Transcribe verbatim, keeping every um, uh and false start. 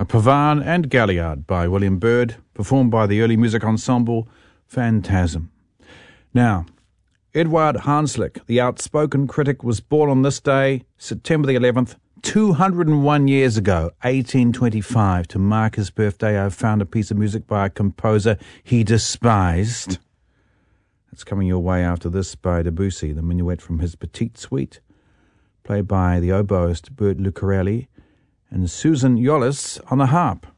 A Pavane and Galliard by William Byrd, performed by the early music ensemble Phantasm. Now, Eduard Hanslick, the outspoken critic, was born on this day, September the eleventh, two hundred one years ago, eighteen twenty-five. To mark his birthday, I found a piece of music by a composer he despised. It's coming your way after this by Debussy, the minuet from his Petite Suite, played by the oboist Bert Lucarelli and Susan Yolles on the harp.